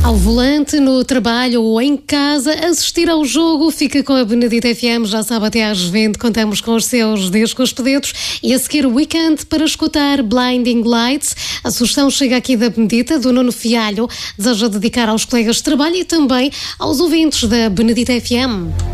Ao volante, no trabalho ou em casa, assistir ao jogo, fica com a Benedita FM, já sabe, até às 20, contamos com os seus discos pedidos e a seguir o Weekend para escutar Blinding Lights. A sugestão chega aqui da Benedita, do Nuno Fialho, deseja dedicar aos colegas de trabalho e também aos ouvintes da Benedita FM.